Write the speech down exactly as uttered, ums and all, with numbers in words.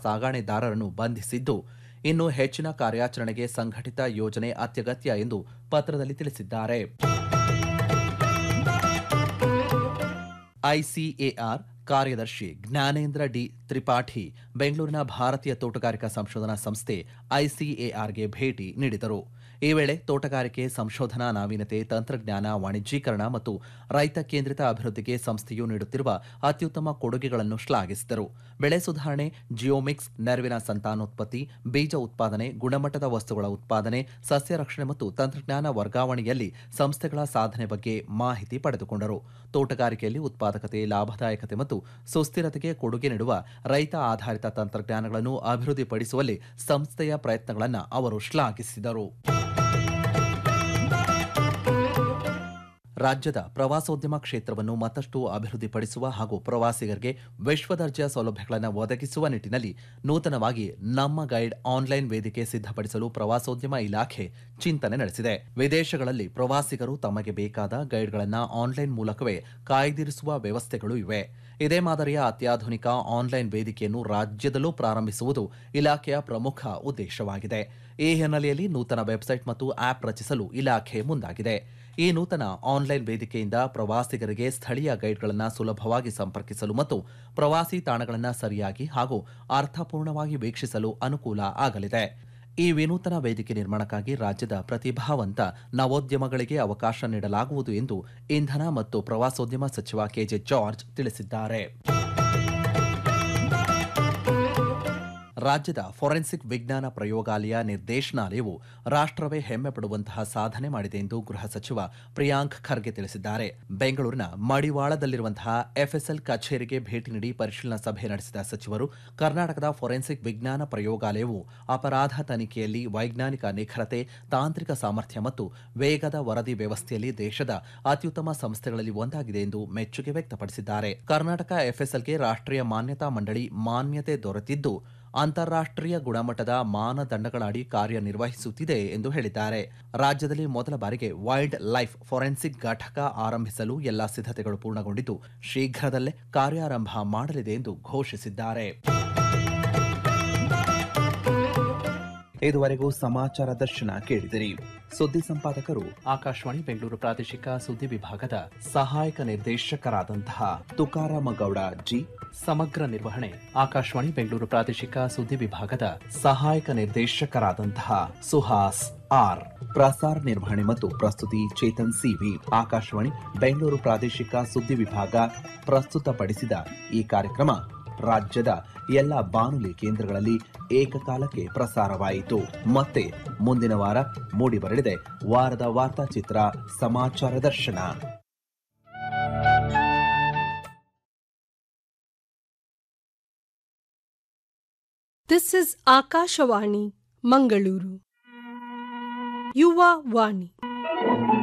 ಸಾಗಣೆದಾರರನ್ನು ಬಂಧಿಸಿದ್ದು, ಇನ್ನು ಹೆಚ್ಚಿನ ಕಾರ್ಯಾಚರಣೆಗೆ ಸಂಘಟಿತ ಯೋಜನೆ ಅತ್ಯಗತ್ಯ ಎಂದು ಪತ್ರದಲ್ಲಿ ತಿಳಿಸಿದ್ದಾರೆ. ಐಸಿಎಆರ್ ಕಾರ್ಯದರ್ಶಿ ಜ್ಞಾನೇಂದ್ರ ಡಿ ತ್ರಿಪಾಠಿ ಬೆಂಗಳೂರಿನ ಭಾರತೀಯ ತೋಟಗಾರಿಕಾ ಸಂಶೋಧನಾ ಸಂಸ್ಥೆ ಐಸಿಎಆರ್ಗೆ ಭೇಟಿ ನೀಡಿದರು. ಈ ವೇಳೆ ತೋಟಗಾರಿಕೆ ಸಂಶೋಧನಾ ನಾವೀನ್ಯತೆ, ತಂತ್ರಜ್ಞಾನ, ವಾಣಿಜ್ಯೀಕರಣ ಮತ್ತು ರೈತ ಕೇಂದ್ರಿತ ಅಭಿವೃದ್ಧಿಗೆ ಸಂಸ್ಥೆಯು ನೀಡುತ್ತಿರುವ ಅತ್ಯುತ್ತಮ ಕೊಡುಗೆಗಳನ್ನು ಶ್ಲಾಘಿಸಿದರು. ಬೆಳೆ ಸುಧಾರಣೆ, ಜಿಯೋಮಿಕ್ಸ್, ನೆರವಿನ ಸಂತಾನೋತ್ಪತ್ತಿ, ಬೀಜ ಉತ್ಪಾದನೆ, ಗುಣಮಟ್ಟದ ವಸ್ತುಗಳ ಉತ್ಪಾದನೆ, ಸಸ್ಯ ರಕ್ಷಣೆ ಮತ್ತು ತಂತ್ರಜ್ಞಾನ ವರ್ಗಾವಣೆಯಲ್ಲಿ ಸಂಸ್ಥೆಗಳ ಸಾಧನೆ ಬಗ್ಗೆ ಮಾಹಿತಿ ಪಡೆದುಕೊಂಡರು. ತೋಟಗಾರಿಕೆಯಲ್ಲಿ ಉತ್ಪಾದಕತೆ, ಲಾಭದಾಯಕತೆ ಮತ್ತು ಸುಸ್ಥಿರತೆಗೆ ಕೊಡುಗೆ ನೀಡುವ ರೈತ ಆಧಾರಿತ ತಂತ್ರಜ್ಞಾನಗಳನ್ನು ಅಭಿವೃದ್ಧಿಪಡಿಸುವಲ್ಲಿ ಸಂಸ್ಥೆಯ ಪ್ರಯತ್ನಗಳನ್ನು ಅವರು ಶ್ಲಾಘಿಸಿದರು. ರಾಜ್ಯದ ಪ್ರವಾಸೋದ್ಯಮ ಕ್ಷೇತ್ರವನ್ನು ಮತ್ತಷ್ಟು ಅಭಿವೃದ್ಧಿಪಡಿಸುವ ಹಾಗೂ ಪ್ರವಾಸಿಗರಿಗೆ ವಿಶ್ವದರ್ಜೆಯ ಸೌಲಭ್ಯಗಳನ್ನು ಒದಗಿಸುವ ನಿಟ್ಟಿನಲ್ಲಿ ನೂತನವಾಗಿ ನಮ್ಮ ಗೈಡ್ ಆನ್ಲೈನ್ ವೇದಿಕೆ ಸಿದ್ಧಪಡಿಸಲು ಪ್ರವಾಸೋದ್ಯಮ ಇಲಾಖೆ ಚಿಂತನೆ ನಡೆಸಿದೆ. ವಿದೇಶಗಳಲ್ಲಿ ಪ್ರವಾಸಿಗರು ತಮಗೆ ಬೇಕಾದ ಗೈಡ್ಗಳನ್ನು ಆನ್ಲೈನ್ ಮೂಲಕವೇ ಕಾಯ್ದಿರಿಸುವ ವ್ಯವಸ್ಥೆಗಳು ಇವೆ. ಇದೇ ಮಾದರಿಯ ಅತ್ಯಾಧುನಿಕ ಆನ್ಲೈನ್ ವೇದಿಕೆಯನ್ನು ರಾಜ್ಯದಲ್ಲೂ ಪ್ರಾರಂಭಿಸುವುದು ಇಲಾಖೆಯ ಪ್ರಮುಖ ಉದ್ದೇಶವಾಗಿದೆ. ಈ ಹಿನ್ನೆಲೆಯಲ್ಲಿ ನೂತನ ವೆಬ್ಸೈಟ್ ಮತ್ತು ಆಪ್ ರಚಿಸಲು ಇಲಾಖೆ ಮುಂದಾಗಿದೆ. ಈ ನೂತನ ಆನ್ಲೈನ್ ವೇದಿಕೆಯಿಂದ ಪ್ರವಾಸಿಗರಿಗೆ ಸ್ಥಳೀಯ ಗೈಡ್ಗಳನ್ನು ಸುಲಭವಾಗಿ ಸಂಪರ್ಕಿಸಲು ಮತ್ತು ಪ್ರವಾಸಿ ತಾಣಗಳನ್ನು ಸರಿಯಾಗಿ ಹಾಗೂ ಅರ್ಥಪೂರ್ಣವಾಗಿ ವೀಕ್ಷಿಸಲು ಅನುಕೂಲ ಆಗಲಿದೆ. ಈ ವಿನೂತನ ವೇದಿಕೆ ನಿರ್ಮಾಣಕ್ಕಾಗಿ ರಾಜ್ಯದ ಪ್ರತಿಭಾವಂತ ನವೋದ್ಯಮಗಳಿಗೆ ಅವಕಾಶ ನೀಡಲಾಗುವುದು ಎಂದು ಇಂಧನ ಮತ್ತು ಪ್ರವಾಸೋದ್ಯಮ ಸಚಿವ ಕೆಜೆ ಜಾರ್ಜ್ ತಿಳಿಸಿದ್ದಾರೆ. ರಾಜ್ಯದ ಫೋರೆನ್ಸಿಕ್ ವಿಜ್ಞಾನ ಪ್ರಯೋಗಾಲಯ ನಿರ್ದೇಶನಾಲಯವು ರಾಷ್ಟ್ರವೇ ಹೆಮ್ಮೆ ಪಡುವಂತಹ ಸಾಧನೆ ಮಾಡಿದೆ ಎಂದು ಗೃಹ ಸಚಿವ ಪ್ರಿಯಾಂಕ್ ಖರ್ಗೆ ತಿಳಿಸಿದ್ದಾರೆ. ಬೆಂಗಳೂರಿನ ಮಡಿವಾಳದಲ್ಲಿರುವಂತಹ ಎಫ್ಎಸ್ಎಲ್ ಕಚೇರಿಗೆ ಭೇಟಿ ನೀಡಿ ಪರಿಶೀಲನಾ ಸಭೆ ನಡೆಸಿದ ಸಚಿವರು, ಕರ್ನಾಟಕದ ಫೋರೆನ್ಸಿಕ್ ವಿಜ್ಞಾನ ಪ್ರಯೋಗಾಲಯವು ಅಪರಾಧ ತನಿಖೆಯಲ್ಲಿ ವೈಜ್ಞಾನಿಕ ನಿಖರತೆ, ತಾಂತ್ರಿಕ ಸಾಮರ್ಥ್ಯ ಮತ್ತು ವೇಗದ ವರದಿ ವ್ಯವಸ್ಥೆಯಲ್ಲಿ ದೇಶದ ಅತ್ಯುತ್ತಮ ಸಂಸ್ಥೆಗಳಲ್ಲಿ ಒಂದಾಗಿದೆ ಎಂದು ಮೆಚ್ಚುಗೆ ವ್ಯಕ್ತಪಡಿಸಿದ್ದಾರೆ. ಕರ್ನಾಟಕ ಎಫ್ಎಸ್ಎಲ್ಗೆ ರಾಷ್ಟ್ರೀಯ ಮಾನ್ಯತಾ ಮಂಡಳಿ ಮಾನ್ಯತೆ ದೊರೆತಿದ್ದು, ಅಂತಾರಾಷ್ಟ್ರೀಯ ಗುಣಮಟ್ಟದ ಮಾನದಂಡಗಳ ಅಡಿ ಕಾರ್ಯನಿರ್ವಹಿಸುತ್ತಿದೆ ಎಂದು ಹೇಳಿದ್ದಾರೆ. ರಾಜ್ಯದಲ್ಲಿ ಮೊದಲ ಬಾರಿಗೆ ವೈಲ್ಡ್ ಲೈಫ್ ಫೋರೆನ್ಸಿಕ್ ಘಟಕ ಆರಂಭಿಸಲು ಎಲ್ಲಾ ಸಿದ್ಧತೆಗಳು ಪೂರ್ಣಗೊಂಡಿದ್ದು, ಶೀಘ್ರದಲ್ಲೇ ಕಾರ್ಯಾರಂಭ ಮಾಡಲಿದೆ ಎಂದು ಘೋಷಿಸಿದ್ದಾರೆ. ಇದುವರೆಗೂ ಸಮಾಚಾರ ದರ್ಶನ ಕೇಳಿದಿರಿ. ಸುದ್ದಿ ಸಂಪಾದಕರು ಆಕಾಶವಾಣಿ ಬೆಂಗಳೂರು ಪ್ರಾದೇಶಿಕ ಸುದ್ದಿ ವಿಭಾಗದ ಸಹಾಯಕ ನಿರ್ದೇಶಕರಾದಂತಹ ತುಕಾರಾಮ ಗೌಡ ಜಿ. ಸಮಗ್ರ ನಿರ್ವಹಣೆ ಆಕಾಶವಾಣಿ ಬೆಂಗಳೂರು ಪ್ರಾದೇಶಿಕ ಸುದ್ದಿ ವಿಭಾಗದ ಸಹಾಯಕ ನಿರ್ದೇಶಕರಾದಂತಹ ಸುಹಾಸ್ ಆರ್. ಪ್ರಸಾರ ನಿರ್ವಹಣೆ ಮತ್ತು ಪ್ರಸ್ತುತಿ ಚೇತನ್ ಸಿವಿ. ಆಕಾಶವಾಣಿ ಬೆಂಗಳೂರು ಪ್ರಾದೇಶಿಕ ಸುದ್ದಿ ವಿಭಾಗ ಪ್ರಸ್ತುತಪಡಿಸಿದ ಈ ಕಾರ್ಯಕ್ರಮ ರಾಜ್ಯದ ಎಲ್ಲ ಬಾನುಲಿ ಕೇಂದ್ರಗಳಲ್ಲಿ ಏಕಕಾಲಕ್ಕೆ ಪ್ರಸಾರವಾಯಿತು. ಮತ್ತೆ ಮುಂದಿನ ವಾರ ಮೂಡಿಬರಲಿದೆ ವಾರದ ವಾರ್ತಾಚಿತ್ರ ಸಮಾಚಾರ ದರ್ಶನ. This is Akashawani, Mangaluru. Yuva Vani.